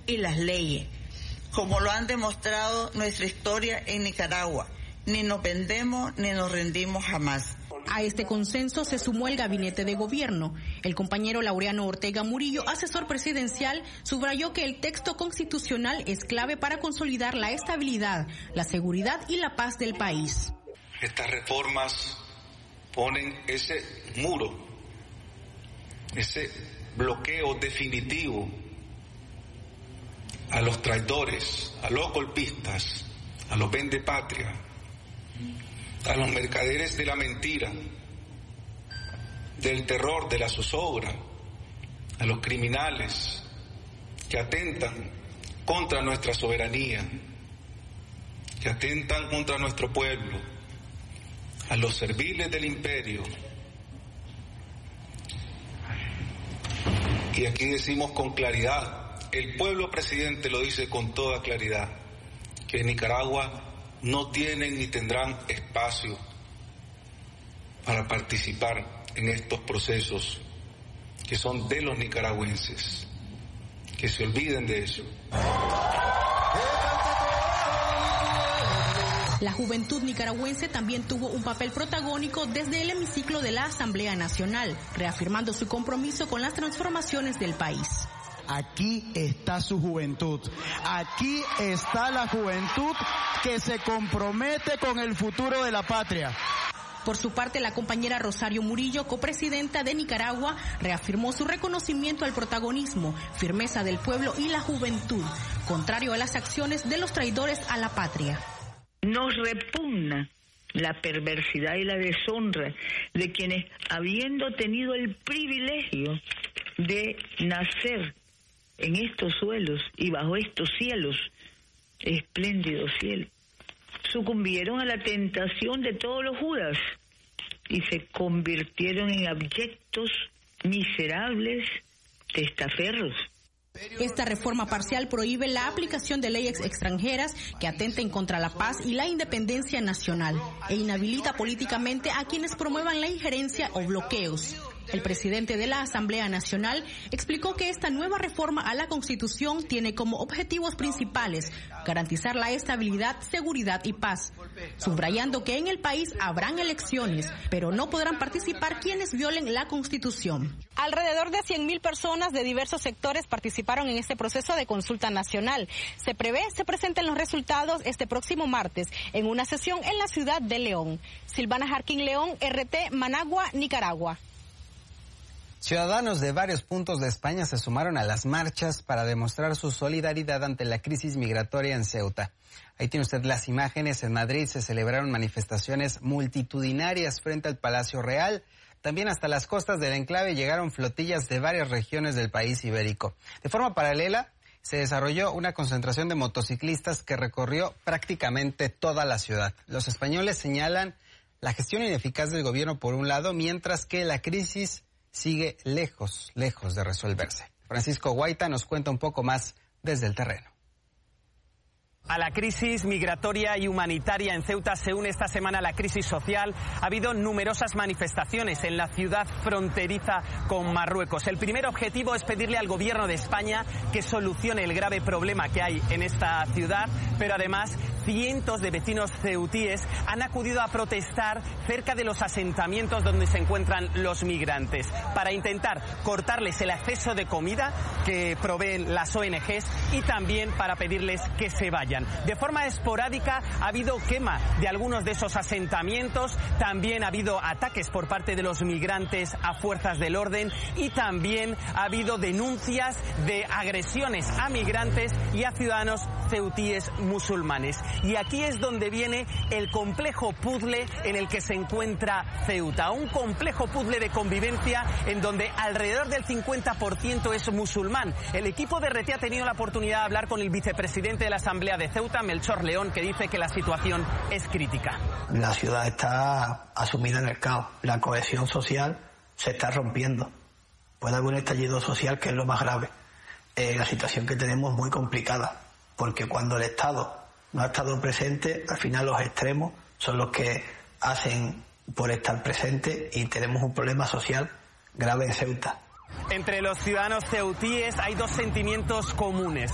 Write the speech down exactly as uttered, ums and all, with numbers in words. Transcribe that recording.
y las leyes, como lo han demostrado nuestra historia en Nicaragua. Ni nos vendemos ni nos rendimos jamás. A este consenso se sumó el gabinete de gobierno. El compañero Laureano Ortega Murillo, asesor presidencial, subrayó que el texto constitucional es clave para consolidar la estabilidad, la seguridad y la paz del país. Estas reformas ponen ese muro, ese bloqueo definitivo a los traidores, a los golpistas, a los vendepatria, a los mercaderes de la mentira, del terror, de la zozobra, a los criminales que atentan contra nuestra soberanía, que atentan contra nuestro pueblo, a los serviles del imperio. Y aquí decimos con claridad, el pueblo presidente lo dice con toda claridad, que en Nicaragua no tienen ni tendrán espacio para participar en estos procesos que son de los nicaragüenses. Que se olviden de eso. La juventud nicaragüense también tuvo un papel protagónico desde el hemiciclo de la Asamblea Nacional, reafirmando su compromiso con las transformaciones del país. Aquí está su juventud, aquí está la juventud que se compromete con el futuro de la patria. Por su parte, la compañera Rosario Murillo, copresidenta de Nicaragua, reafirmó su reconocimiento al protagonismo, firmeza del pueblo y la juventud, contrario a las acciones de los traidores a la patria. Nos repugna la perversidad y la deshonra de quienes, habiendo tenido el privilegio de nacer en estos suelos y bajo estos cielos, espléndidos cielos, sucumbieron a la tentación de todos los Judas y se convirtieron en abyectos, miserables, testaferros. Esta reforma parcial prohíbe la aplicación de leyes extranjeras que atenten contra la paz y la independencia nacional e inhabilita políticamente a quienes promuevan la injerencia o bloqueos. El presidente de la Asamblea Nacional explicó que esta nueva reforma a la Constitución tiene como objetivos principales garantizar la estabilidad, seguridad y paz, subrayando que en el país habrán elecciones, pero no podrán participar quienes violen la Constitución. Alrededor de cien mil personas de diversos sectores participaron en este proceso de consulta nacional. Se prevé se presenten los resultados este próximo martes en una sesión en la ciudad de León. Silvana Jarquín León, R T, Managua, Nicaragua. Ciudadanos de varios puntos de España se sumaron a las marchas para demostrar su solidaridad ante la crisis migratoria en Ceuta. Ahí tiene usted las imágenes. En Madrid se celebraron manifestaciones multitudinarias frente al Palacio Real. También hasta las costas del enclave llegaron flotillas de varias regiones del país ibérico. De forma paralela, se desarrolló una concentración de motociclistas que recorrió prácticamente toda la ciudad. Los españoles señalan la gestión ineficaz del gobierno por un lado, mientras que la crisis sigue lejos, lejos de resolverse. Francisco Guaita nos cuenta un poco más desde el terreno. A la crisis migratoria y humanitaria en Ceuta se une esta semana la crisis social. Ha habido numerosas manifestaciones en la ciudad fronteriza con Marruecos. El primer objetivo es pedirle al gobierno de España que solucione el grave problema que hay en esta ciudad, pero además cientos de vecinos ceutíes han acudido a protestar cerca de los asentamientos donde se encuentran los migrantes para intentar cortarles el acceso de comida que proveen las O N Ges y también para pedirles que se vayan. De forma esporádica ha habido quema de algunos de esos asentamientos, también ha habido ataques por parte de los migrantes a fuerzas del orden y también ha habido denuncias de agresiones a migrantes y a ciudadanos ceutíes musulmanes. Y aquí es donde viene el complejo puzzle en el que se encuentra Ceuta, un complejo puzzle de convivencia en donde alrededor del cincuenta por ciento es musulmán. El equipo de R T ha tenido la oportunidad de hablar con el vicepresidente de la Asamblea de Ceuta, Melchor León, que dice que la situación es crítica. La ciudad está asumida en el caos, la cohesión social se está rompiendo. Puede haber un estallido social que es lo más grave. Eh, la situación que tenemos es muy complicada, porque cuando el Estado no ha estado presente, al final los extremos son los que hacen por estar presente y tenemos un problema social grave en Ceuta. Entre los ciudadanos ceutíes hay dos sentimientos comunes.